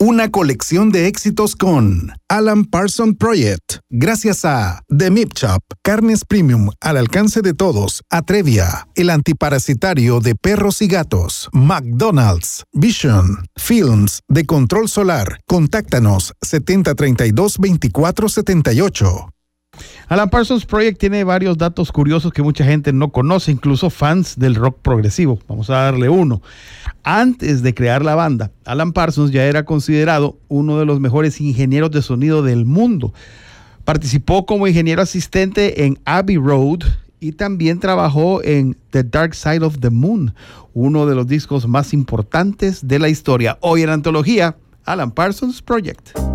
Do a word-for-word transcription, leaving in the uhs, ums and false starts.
Una colección de éxitos con Alan Parsons Project. Gracias a The Meat Shop, carnes premium al alcance de todos. Atrevia, el antiparasitario de perros y gatos. McDonald's, Vision, Films de control solar. Contáctanos setenta treinta y dos veinticuatro setenta y ocho. Alan Parsons Project tiene varios datos curiosos que mucha gente no conoce, incluso fans del rock progresivo. Vamos a darle uno. Antes de crear la banda, Alan Parsons ya era considerado uno de los mejores ingenieros de sonido del mundo. Participó como ingeniero asistente en Abbey Road y también trabajó en The Dark Side of the Moon, uno de los discos más importantes de la historia. Hoy en Antología, Alan Parsons Project.